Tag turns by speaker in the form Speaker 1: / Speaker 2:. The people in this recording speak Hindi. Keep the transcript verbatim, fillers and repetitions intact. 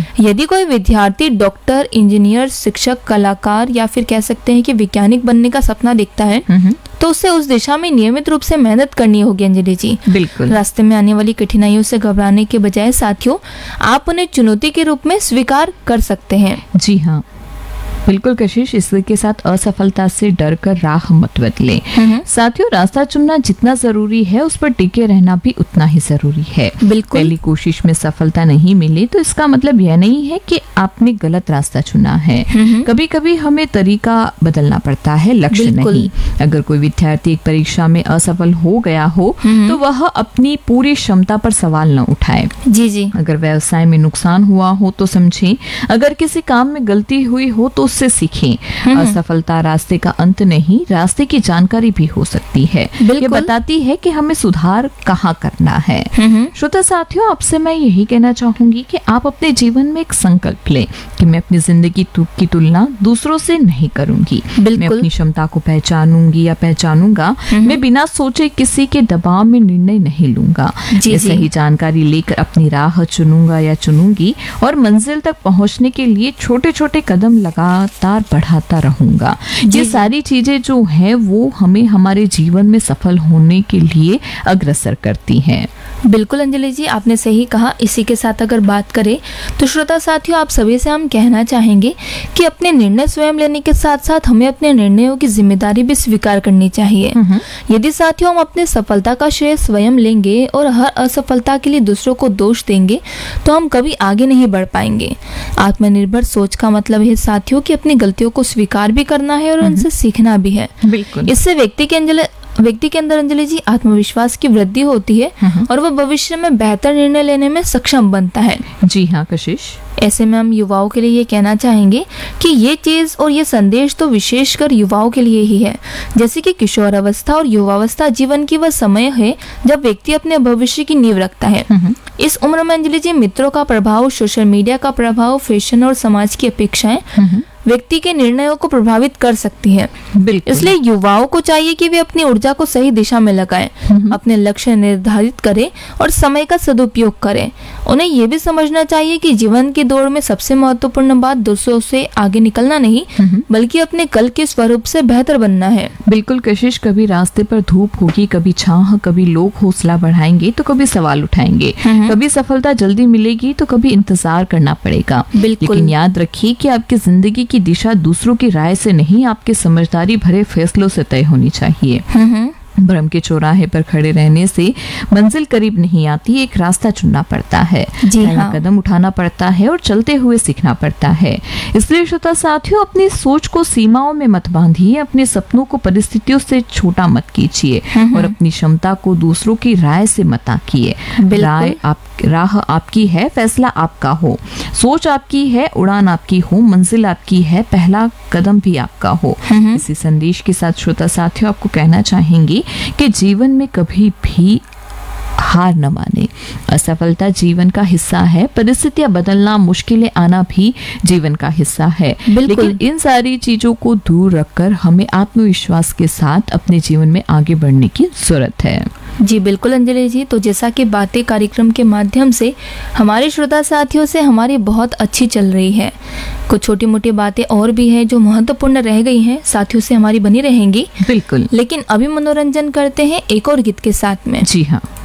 Speaker 1: यदि कोई विद्यार्थी डॉक्टर, इंजीनियर, शिक्षक, कलाकार या फिर कह सकते हैं कि वैज्ञानिक बनने का सपना देखता है तो उसे उस दिशा में नियमित रूप से मेहनत करनी होगी अंजलि जी।
Speaker 2: बिल्कुल।
Speaker 1: रास्ते में आने वाली कठिनाइयों से घबराने के बजाय साथियों आप उन्हें चुनौती के रूप में स्वीकार कर सकते हैं।
Speaker 2: जी हाँ, बिल्कुल कशिश, इसके साथ असफलता से डर कर राह मत बदलें। साथियों, रास्ता चुनना जितना जरूरी है उस पर टिके रहना भी उतना ही जरूरी है।
Speaker 1: बिल्कुल।
Speaker 2: पहली कोशिश में सफलता नहीं मिली तो इसका मतलब यह नहीं है कि आपने गलत रास्ता चुना है। कभी कभी हमें तरीका बदलना पड़ता है, लक्ष्य नहीं। अगर कोई विद्यार्थी एक परीक्षा में असफल हो गया हो तो वह अपनी पूरी क्षमता पर सवाल न उठाए।
Speaker 1: जी जी।
Speaker 2: अगर व्यवसाय में नुकसान हुआ हो तो समझें, अगर किसी काम में गलती हुई हो तो उससे सीखें। असफलता रास्ते का अंत नहीं, रास्ते की जानकारी भी हो सकती है। ये बताती है कि हमें सुधार कहाँ करना है। श्रोता साथियों, आपसे मैं यही कहना चाहूंगी कि आप अपने जीवन में एक संकल्प लें कि मैं अपनी जिंदगी की तुलना दूसरों से नहीं करूंगी। मैं अपनी क्षमता को पहचानूंगी या पहचानूंगा। मैं बिना सोचे किसी के दबाव में निर्णय नहीं लूंगा। मैं सही जानकारी लेकर अपनी राह चुनूंगा या चुनूंगी और मंजिल तक पहुंचने के लिए छोटे छोटे कदम लगातार बढ़ाता रहूंगा। ये सारी चीजें जो हैं वो हमें हमारे जीवन में सफल होने के लिए अग्रसर करती हैं।
Speaker 1: बिल्कुल अंजलि जी, आपने सही कहा। इसी के साथ अगर बात करें तो श्रोता साथियों, आप सभी से हम कहना चाहेंगे कि अपने निर्णय स्वयं लेने के साथ साथ हमें अपने निर्णयों की जिम्मेदारी भी स्वीकार करनी चाहिए। यदि साथियों हम अपनी सफलता का श्रेय स्वयं लेंगे और हर असफलता के लिए दूसरों को दोष देंगे तो हम कभी आगे नहीं बढ़ पाएंगे। आत्मनिर्भर सोच का मतलब है साथियों कि अपनी गलतियों को स्वीकार भी करना है और उनसे सीखना भी है।
Speaker 2: बिल्कुल।
Speaker 1: इससे व्यक्ति के अंजलि व्यक्ति के अंदर अंजलि जी आत्मविश्वास की वृद्धि होती है और वह भविष्य में बेहतर निर्णय लेने में सक्षम बनता है।
Speaker 2: जी हाँ कशिश,
Speaker 1: ऐसे में हम युवाओं के लिए ये कहना चाहेंगे कि ये चीज और ये संदेश तो विशेषकर युवाओं के लिए ही है। जैसे कि किशोर अवस्था और युवावस्था जीवन की वह समय है जब व्यक्ति अपने भविष्य की नींव रखता है। इस उम्र में अंजलि जी मित्रों का प्रभाव, सोशल मीडिया का प्रभाव, फैशन और समाज की अपेक्षाएं व्यक्ति के निर्णयों को प्रभावित कर सकती है। इसलिए युवाओं को चाहिए कि वे अपनी ऊर्जा को सही दिशा में लगाएं, अपने लक्ष्य निर्धारित करें और समय का सदुपयोग करें। उन्हें यह भी समझना चाहिए कि जीवन की दौड़ में सबसे महत्वपूर्ण बात दूसरों से आगे निकलना नहीं बल्कि अपने कल के स्वरूप से बेहतर बनना है।
Speaker 2: बिल्कुल कशिश, कभी रास्ते पर धूप होगी, कभी छाह, कभी लोग हौसला बढ़ाएंगे तो कभी सवाल उठाएंगे, कभी सफलता जल्दी मिलेगी तो कभी इंतजार करना पड़ेगा। लेकिन याद रखिए कि आपकी जिंदगी की दिशा दूसरों की राय से नहीं, आपके समझदारी भरे फैसलों से तय होनी चाहिए। भ्रम के चौराहे पर खड़े रहने से मंजिल करीब नहीं आती, एक रास्ता चुनना पड़ता है, पहला हाँ। कदम उठाना पड़ता है और चलते हुए सीखना पड़ता है। इसलिए श्रोता साथियों, अपनी सोच को सीमाओं में मत बांधिए, अपने सपनों को परिस्थितियों से छोटा मत कीजिए और अपनी क्षमता को दूसरों की राय से मत आंकिए। राय आप राह आपकी है, फैसला आपका हो, सोच आपकी है, उड़ान आपकी हो, मंजिल आपकी है, पहला कदम भी आपका हो। इसी संदेश के साथ श्रोता साथियों आपको कहना चाहेंगे कि जीवन में कभी भी हार न माने। असफलता जीवन का हिस्सा है, परिस्थितियां बदलना, मुश्किलें आना भी जीवन का हिस्सा है। लेकिन इन सारी चीजों को दूर रखकर हमें आत्मविश्वास के साथ अपने जीवन में आगे बढ़ने की जरूरत है।
Speaker 1: जी बिल्कुल अंजलि जी, तो जैसा कि बातें कार्यक्रम के माध्यम से हमारे श्रोता साथियों से हमारी बहुत अच्छी चल रही है, कुछ छोटी मोटी बातें और भी हैं जो महत्वपूर्ण रह गई हैं, साथियों से हमारी बनी रहेंगी।
Speaker 2: बिल्कुल।
Speaker 1: लेकिन अभी मनोरंजन करते हैं एक और गीत के साथ में।
Speaker 2: जी हाँ।